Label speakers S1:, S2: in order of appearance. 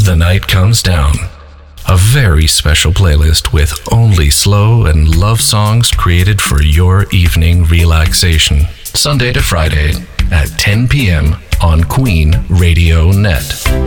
S1: The Night Comes Down. A very special playlist with only slow and love songs created for your evening relaxation. Sunday to Friday at 10 p.m. on Queen Radio Net.